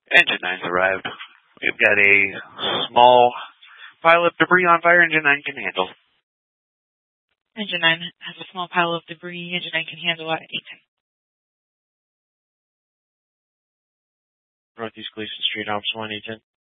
Engine 9's arrived. We've got a small pile of debris on fire. Engine 9 can handle. Engine 9 has a small pile of debris. Engine 9 can handle at 810. Northeast Gleason Street, Officer 1 810.